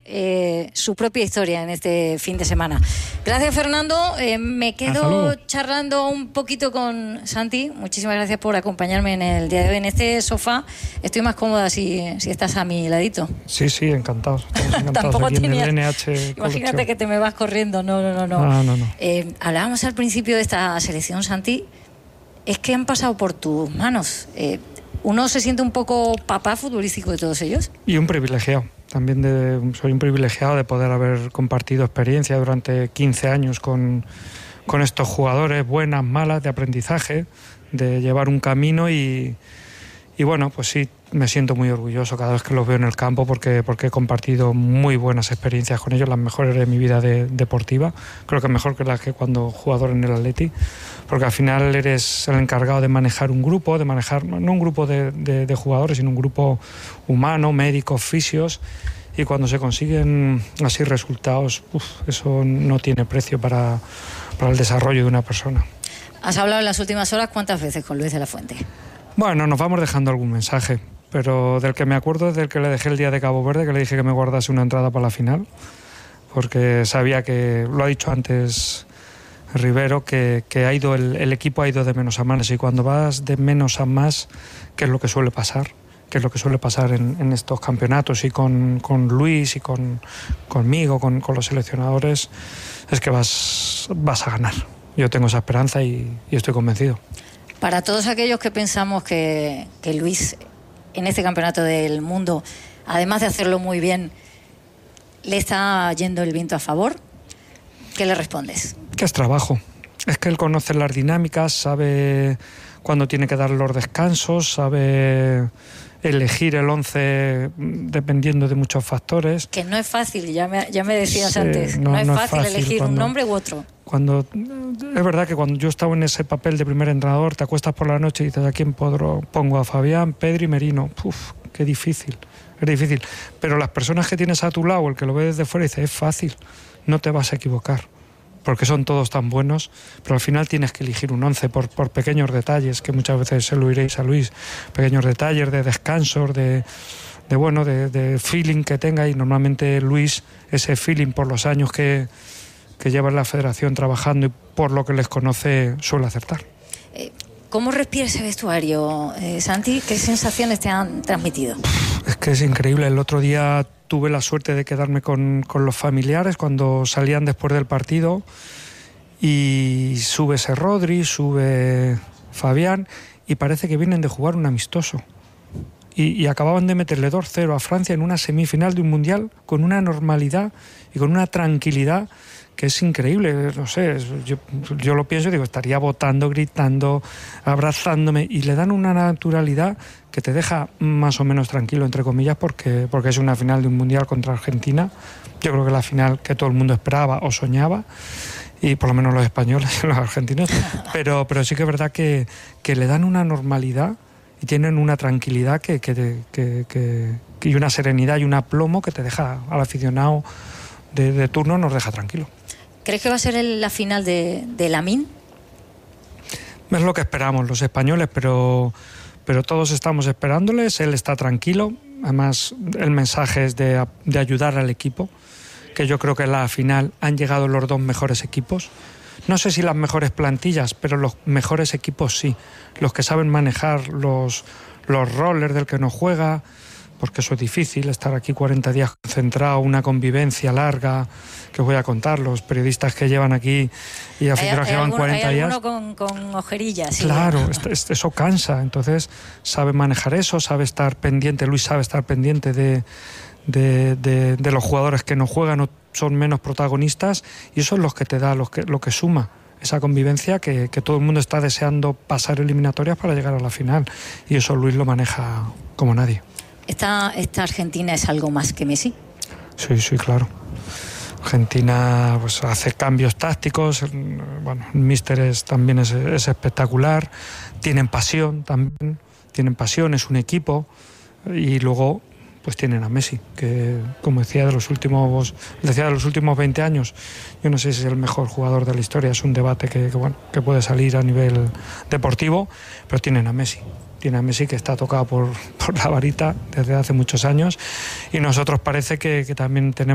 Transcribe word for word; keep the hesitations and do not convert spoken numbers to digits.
eh, su propia historia en este fin de semana. Gracias, Fernando. Eh, me quedo charlando un poquito con Santi. Muchísimas gracias por acompañarme en el día de hoy. En este sofá estoy más cómoda si, si estás a mi ladito. Sí, sí, encantado. encantados Tampoco aquí tenías, en el N H imagínate que te me vas corriendo. No, no, no. no. No, no, no. Eh, hablábamos al principio de esta selección, Santi. Es que han pasado por tus manos. Eh, ¿Uno se siente un poco papá futbolístico de todos ellos? Y un privilegiado. También de, soy un privilegiado de poder haber compartido experiencia durante quince años con, con estos jugadores, buenas, malas, de aprendizaje, de llevar un camino y, y bueno, pues sí, me siento muy orgulloso cada vez que los veo en el campo porque, porque he compartido muy buenas experiencias con ellos, las mejores de mi vida de, deportiva, creo que mejor que las que cuando jugador en el Atleti, porque al final eres el encargado de manejar un grupo, de manejar no un grupo de, de, de jugadores, sino un grupo humano, médicos, fisios, y cuando se consiguen así resultados, uf, eso no tiene precio para, para el desarrollo de una persona. ¿Has hablado en las últimas horas cuántas veces con Luis de la Fuente? Bueno, nos vamos dejando algún mensaje, pero del que me acuerdo es del que le dejé el día de Cabo Verde, que le dije que me guardase una entrada para la final, porque sabía que, lo ha dicho antes Rivero, que, que ha ido el, el equipo ha ido de menos a más, y cuando vas de menos a más, que es lo que suele pasar, que es lo que suele pasar en, en estos campeonatos, y con, con Luis y con, conmigo, con, con los seleccionadores, es que vas, vas a ganar. Yo tengo esa esperanza y, y estoy convencido. Para todos aquellos que pensamos que, que Luis, en este campeonato del mundo, además de hacerlo muy bien, le está yendo el viento a favor, ¿qué le respondes? Que es trabajo. Es que él conoce las dinámicas, sabe cuándo tiene que dar los descansos, sabe elegir el once dependiendo de muchos factores. Que no es fácil, ya me, ya me decías sí, antes, no, no, es, no fácil es fácil elegir cuando, un nombre u otro. Cuando, es verdad que cuando yo estaba en ese papel de primer entrenador, te acuestas por la noche y dices, ¿a quién podré? Pongo a Fabián, Pedri y Merino. Uf, qué difícil, es difícil. Pero las personas que tienes a tu lado, el que lo ve desde fuera, dice, es fácil, no te vas a equivocar, porque son todos tan buenos, pero al final tienes que elegir un once por, por pequeños detalles, que muchas veces se lo iréis a Luis, pequeños detalles de descansos, de, de bueno, de, de feeling que tenga, y normalmente Luis, ese feeling por los años que, que lleva en la federación trabajando y por lo que les conoce, suele acertar. Eh, ¿Cómo respira ese vestuario, eh, Santi? ¿Qué sensaciones te han transmitido? Es que es increíble. El otro día tuve la suerte de quedarme con, con los familiares cuando salían después del partido, y sube ese Rodri, sube Fabián, y parece que vienen de jugar un amistoso. Y, y acababan de meterle dos cero a Francia en una semifinal de un mundial con una normalidad y con una tranquilidad que es increíble. No sé, yo, yo lo pienso y digo, estaría votando, gritando, abrazándome, y le dan una naturalidad que te deja más o menos tranquilo, entre comillas, porque, porque es una final de un mundial contra Argentina. Yo creo que la final que todo el mundo esperaba o soñaba, y por lo menos los españoles y los argentinos, pero, pero sí que es verdad que, que le dan una normalidad y tienen una tranquilidad que, que, que, que, que, y una serenidad y un aplomo que te deja, al aficionado de, de turno, nos deja tranquilo. ¿Crees que va a ser el, la final de, de Lamine? Es lo que esperamos los españoles, pero, pero todos estamos esperándoles. Él está tranquilo. Además, el mensaje es de, de ayudar al equipo, que yo creo que en la final han llegado los dos mejores equipos. No sé si las mejores plantillas, pero los mejores equipos sí. Los que saben manejar los, los roles del que no juega, porque eso es difícil, estar aquí cuarenta días concentrado, una convivencia larga, que os voy a contar, los periodistas que llevan aquí y aficionados que llevan alguno, cuarenta hay días. Hay con, con ojerillas. Sí. Claro, eso cansa, entonces sabe manejar eso, sabe estar pendiente, Luis sabe estar pendiente de, de, de, de los jugadores que no juegan o son menos protagonistas, y eso es lo que te da, lo que, lo que suma esa convivencia que, que todo el mundo está deseando pasar eliminatorias para llegar a la final, y eso Luis lo maneja como nadie. ¿Esta, esta Argentina es algo más que Messi? Sí, sí, claro. Argentina pues hace cambios tácticos, bueno, el míster es, también es, es espectacular, tienen pasión también, tienen pasión, es un equipo, y luego pues tienen a Messi, que como decía de los últimos decía de los últimos veinte años, yo no sé si es el mejor jugador de la historia, es un debate que, que, bueno, que puede salir a nivel deportivo, pero tienen a Messi. Tiene a Messi, que está tocado por, por la varita desde hace muchos años, y nosotros parece que, que también tenemos